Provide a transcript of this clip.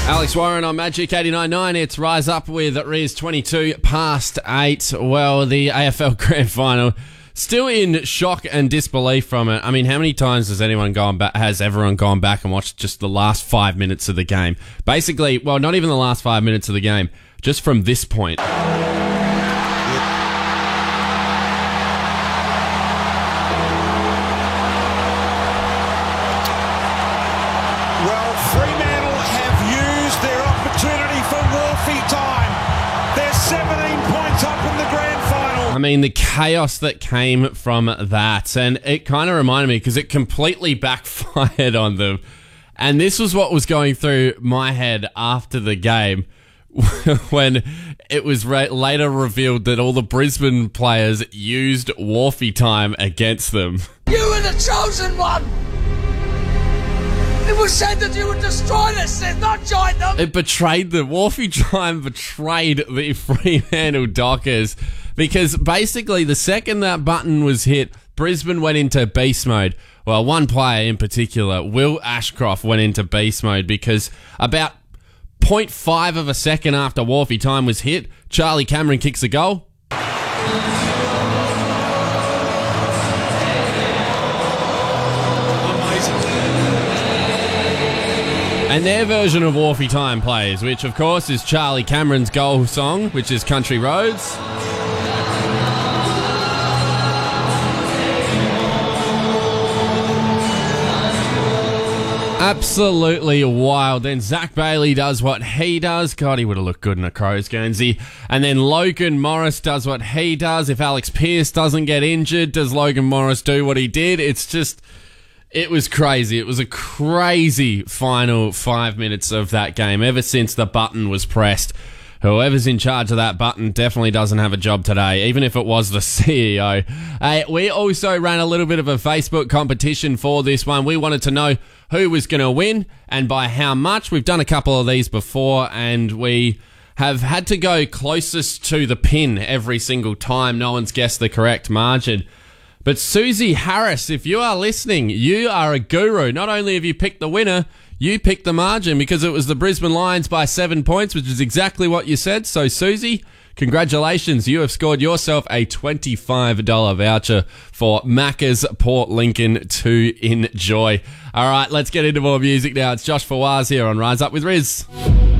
Alex Warren on Magic 89.9. It's Rise Up with Riz 22 past 8. Well, the AFL Grand Final, still in shock and disbelief from it. I mean, how many times has everyone gone back and watched just the last 5 minutes of the game? Basically, well, not even the last 5 minutes of the game, just from this point. Fremantle have used their opportunity for Wolfie time. They're 17 points up in the grand final. I mean, the chaos that came from that, and it kind of reminded me because it completely backfired on them. And this was what was going through my head after the game when it was later revealed that all the Brisbane players used Wolfie time against them. You were the chosen one! It was said that you would destroy this, not join them. It betrayed them. Wolfie time betrayed the Fremantle Dockers because basically the second that button was hit, Brisbane went into beast mode. Well, one player in particular, Will Ashcroft, went into beast mode because about 0.5 of a second after Wolfie time was hit, Charlie Cameron kicks a goal. And their version of Wolfie time plays, which of course is Charlie Cameron's goal song, which is Country Roads. Absolutely wild. Then Zach Bailey does what he does. God, he would have looked good in a Crows Guernsey. And then Logan Morris does what he does. If Alex Pearce doesn't get injured, does Logan Morris do what he did? It was crazy. It was a crazy final 5 minutes of that game. Ever since the button was pressed, whoever's in charge of that button definitely doesn't have a job today, even if it was the CEO. We also ran a little bit of a Facebook competition for this one. We wanted to know who was going to win and by how much. We've done a couple of these before, and we have had to go closest to the pin every single time. No one's guessed the correct margin. But Susie Harris, if you are listening, you are a guru. Not only have you picked the winner, you picked the margin because it was the Brisbane Lions by 7 points, which is exactly what you said. So, Susie, congratulations. You have scored yourself a $25 voucher for Macca's Port Lincoln to enjoy. All right, let's get into more music now. It's Josh Fawaz here on Rise Up with Riz.